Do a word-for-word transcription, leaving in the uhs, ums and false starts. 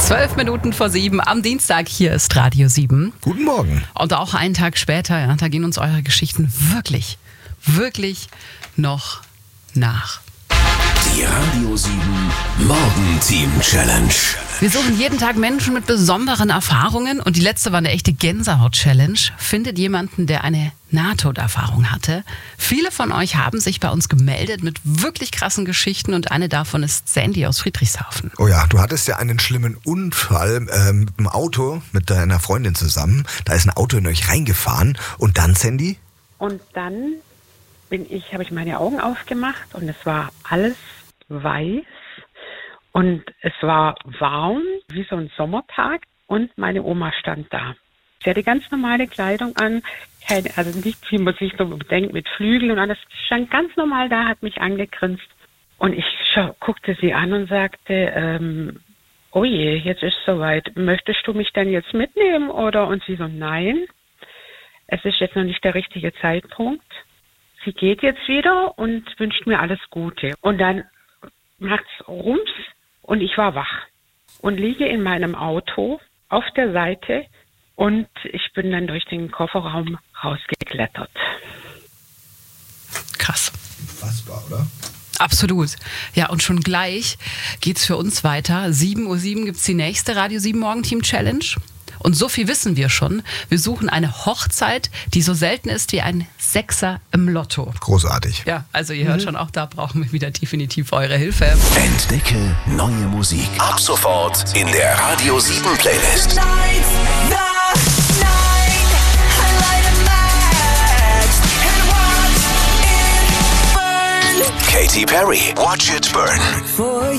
Zwölf Minuten vor sieben am Dienstag, hier ist Radio sieben. Guten Morgen. Und auch einen Tag später, ja, da gehen uns eure Geschichten wirklich, wirklich noch nach. Die Radio sieben Morgenteam Challenge. Wir suchen jeden Tag Menschen mit besonderen Erfahrungen und die letzte war eine echte Gänsehaut-Challenge. Findet jemanden, der eine Nahtoderfahrung hatte. Viele von euch haben sich bei uns gemeldet mit wirklich krassen Geschichten und eine davon ist Sandy aus Friedrichshafen. Oh ja, du hattest ja einen schlimmen Unfall ähm, mit dem Auto mit deiner Freundin zusammen. Da ist ein Auto in euch reingefahren und dann, Sandy? Und dann bin ich, habe ich meine Augen aufgemacht und es war alles weiß und es war warm, wie so ein Sommertag und meine Oma stand da. Sie hatte ganz normale Kleidung an, keine, also nicht, wie man sich so denkt, mit Flügeln und alles. Sie stand ganz normal da, hat mich angegrinst und ich schau, guckte sie an und sagte, ähm, oh je, jetzt ist es soweit. Möchtest du mich denn jetzt mitnehmen oder? Und sie so, nein, es ist jetzt noch nicht der richtige Zeitpunkt. Sie geht jetzt wieder und wünscht mir alles Gute. Und dann macht's Rums und ich war wach und liege in meinem Auto auf der Seite und ich bin dann durch den Kofferraum rausgeklettert. Krass. Fassbar, oder? Absolut. Ja, und schon gleich geht's für uns weiter. sieben Uhr sieben gibt's die nächste Radio sieben Morgenteam Challenge. Und so viel wissen wir schon. Wir suchen eine Hochzeit, die so selten ist wie ein Sechser im Lotto. Großartig. Ja, also ihr hört schon, auch da brauchen wir wieder definitiv eure Hilfe. Entdecke neue Musik. Ab sofort in der Radio sieben Playlist. Katy Perry, Watch It Burn.